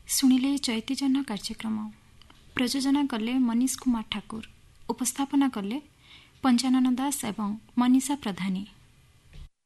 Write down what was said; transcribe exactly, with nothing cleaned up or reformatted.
शुणिले चैतीजन कार्यक्रम प्रयोजना कले मनीष कुमार ठाकुर, उपस्थापना कले पंचानन दास एवं मनीषा प्रधानी।